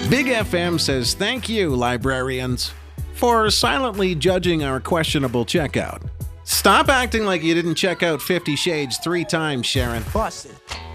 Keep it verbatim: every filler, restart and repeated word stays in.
Big F M says thank you, librarians, for silently judging our questionable checkout. Stop acting like you didn't check out Fifty Shades three times, Sharon. Busted.